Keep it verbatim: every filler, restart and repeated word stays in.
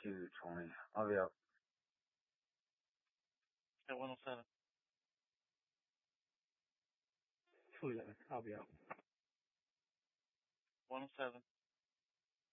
you, Tony. I'll be up. At one oh seven. two eleven. I'll be out. one oh seven.